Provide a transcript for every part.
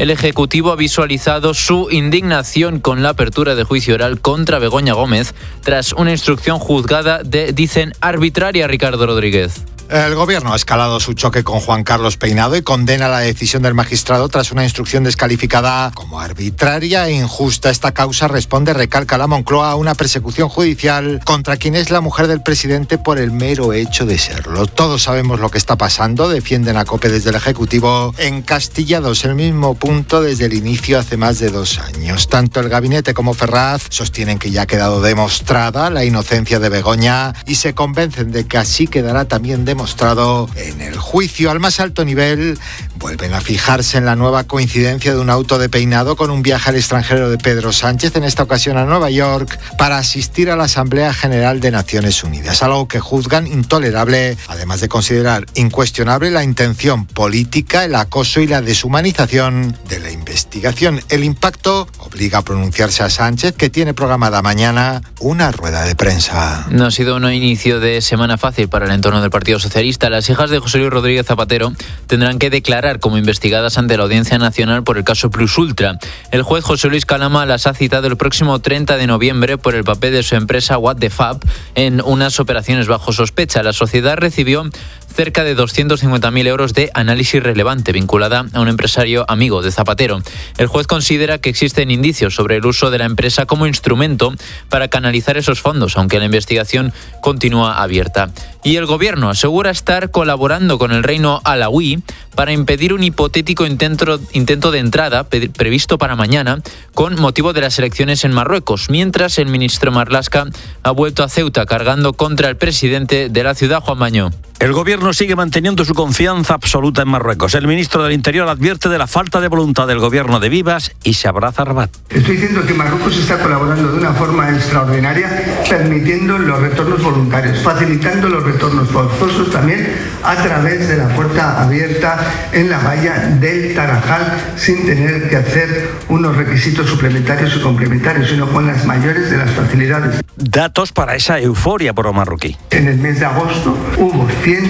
El Ejecutivo ha visualizado su indignación con la apertura de juicio oral contra Begoña Gómez tras una instrucción juzgada dicen, arbitraria, Ricardo Rodríguez. El Gobierno ha escalado su choque con Juan Carlos Peinado y condena la decisión del magistrado tras una instrucción descalificada como arbitraria e injusta. Esta causa responde, recalca la Moncloa, a una persecución judicial contra quien es la mujer del presidente por el mero hecho de serlo. Todos sabemos lo que está pasando, defienden a COPE desde el Ejecutivo, encastillados en el mismo punto desde el inicio hace más de 2 años. Tanto el gabinete como Ferraz sostienen que ya ha quedado demostrada la inocencia de Begoña y se convencen de que así quedará también demostrado en el juicio. Al más alto nivel, vuelven a fijarse en la nueva coincidencia de un auto de Peinado con un viaje al extranjero de Pedro Sánchez, en esta ocasión a Nueva York, para asistir a la Asamblea General de Naciones Unidas, algo que juzgan intolerable, además de considerar incuestionable la intención política, el acoso y la deshumanización de la investigación. El impacto obliga a pronunciarse a Sánchez, que tiene programada mañana una rueda de prensa. No ha sido un inicio de semana fácil para el entorno del Partido Socialista. Las hijas de José Luis Rodríguez Zapatero tendrán que declarar como investigadas ante la Audiencia Nacional por el caso Plus Ultra. El juez José Luis Calama las ha citado el próximo 30 de noviembre por el papel de su empresa What the Fab en unas operaciones bajo sospecha. La sociedad recibió cerca de 250.000 euros de análisis relevante vinculada a un empresario amigo de Zapatero. El juez considera que existen indicios sobre el uso de la empresa como instrumento para canalizar esos fondos, aunque la investigación continúa abierta. Y el Gobierno asegura estar colaborando con el reino alauí para impedir un hipotético intento de entrada previsto para mañana con motivo de las elecciones en Marruecos, mientras el ministro Marlaska ha vuelto a Ceuta cargando contra el presidente de la ciudad, Juan Mañó. El Gobierno sigue manteniendo su confianza absoluta en Marruecos. El ministro del Interior advierte de la falta de voluntad del Gobierno de Vivas y se abraza a Rabat. Estoy diciendo que Marruecos está colaborando de una forma extraordinaria, permitiendo los retornos voluntarios, facilitando los retornos forzosos también a través de la puerta abierta en la valla del Tarajal, sin tener que hacer unos requisitos suplementarios y complementarios, sino con las mayores de las facilidades. Datos para esa euforia por lo marroquí. En el mes de agosto hubo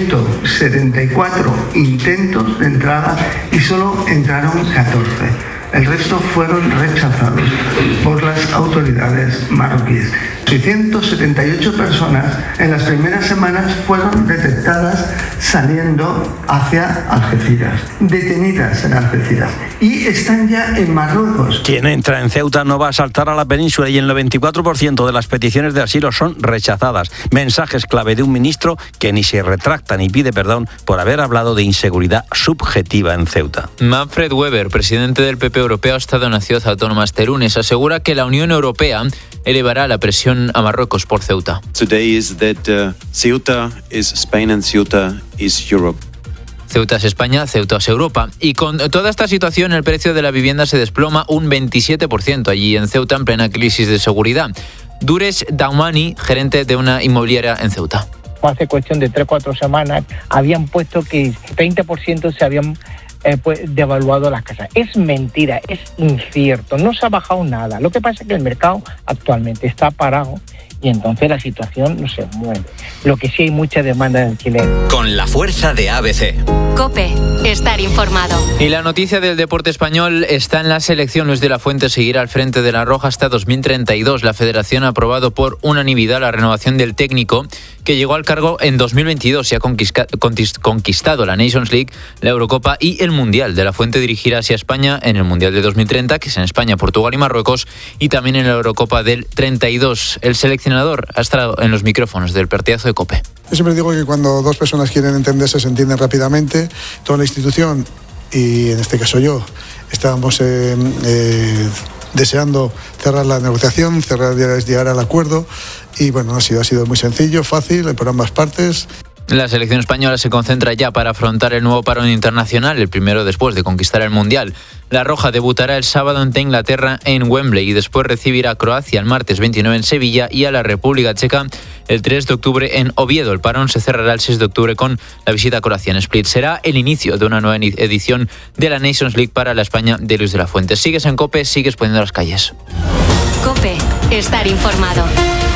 174 intentos de entrada y solo entraron 14. El resto fueron rechazados por las autoridades marroquíes. 678 personas en las primeras semanas fueron detectadas saliendo hacia Algeciras, detenidas en Algeciras, y están ya en Marruecos. Quien entra en Ceuta no va a saltar a la península y el 94% de las peticiones de asilo son rechazadas. Mensajes clave de un ministro que ni se retracta ni pide perdón por haber hablado de inseguridad subjetiva en Ceuta. Manfred Weber, presidente del PP Europeo, ha estado en la ciudad autónoma este lunes. Asegura que la Unión Europea elevará la presión a Marruecos por Ceuta. Today is that Ceuta is Spain and Ceuta is Europe. Ceuta es España, Ceuta es Europa. Y con toda esta situación, el precio de la vivienda se desploma un 27% allí en Ceuta, en plena crisis de seguridad. Dures Daumani, gerente de una inmobiliaria en Ceuta. Hace cuestión de 3-4 semanas habían puesto que 30% se habían devaluado las casas. Es mentira, es incierto, no se ha bajado nada. Lo que pasa es que el mercado actualmente está parado y entonces la situación no se mueve. Lo que sí hay mucha demanda de alquiler. Con la fuerza de ABC. COPE, estar informado. Y la noticia del deporte español está en la selección. Luis de la Fuente seguirá al frente de la Roja hasta 2032. La Federación ha aprobado por unanimidad la renovación del técnico, que llegó al cargo en 2022 y ha conquistado la Nations League, la Eurocopa y el Mundial. De la Fuente dirigirá hacia España en el Mundial de 2030, que es en España, Portugal y Marruecos, y también en la Eurocopa del 32. El seleccionador ha estado en los micrófonos del partidazo de COPE. Yo siempre digo que cuando dos personas quieren entenderse, se entienden rápidamente. Toda la institución, y en este caso yo, estábamos deseando cerrar la negociación, llegar al acuerdo, y bueno, ha sido muy sencillo, fácil, por ambas partes. La selección española se concentra ya para afrontar el nuevo parón internacional, el primero después de conquistar el Mundial. La Roja debutará el sábado ante Inglaterra en Wembley y después recibirá a Croacia el martes 29 en Sevilla y a la República Checa el 3 de octubre en Oviedo. El parón se cerrará el 6 de octubre con la visita a Croacia en Split. Será el inicio de una nueva edición de la Nations League para la España de Luis de la Fuente. Sigues en COPE, sigues poniendo las calles. COPE, estar informado.